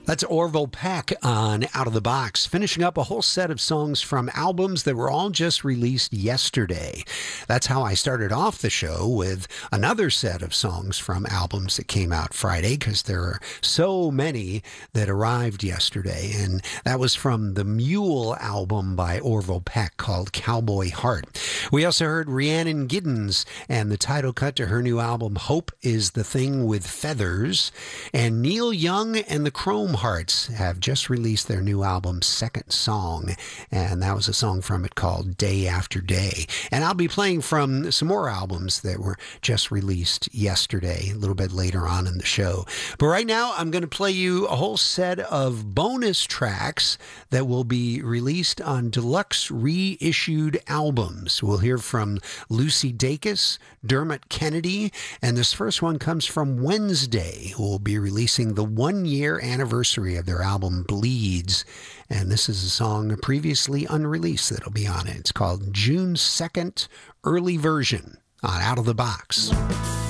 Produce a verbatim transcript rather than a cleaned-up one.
That's Orville Peck on Out of the Box, finishing up a whole set of songs from albums that were all just released yesterday. That's how I started off the show, with another set of songs from albums that came out Friday, because there are so many that arrived yesterday. And that was from the Mule album by Orville Peck called Cowboy Heart. We also heard Rhiannon Giddens and the title cut to her new album, Hope is the Thing with Feathers. And Neil Young and the Chrome Hearts have just released their new album, Second Song, and that was a song from it called Day After Day. And I'll be playing from some more albums that were just released yesterday, a little bit later on in the show. But right now, I'm going to play you a whole set of bonus tracks that will be released on deluxe reissued albums. We'll hear from Lucy Dacus, Dermot Kennedy, and this first one comes from Wednesday, who will be releasing the one-year anniversary of their album Bleeds, and this is a song previously unreleased that'll be on it. It's called June second Early Version on Out of the Box.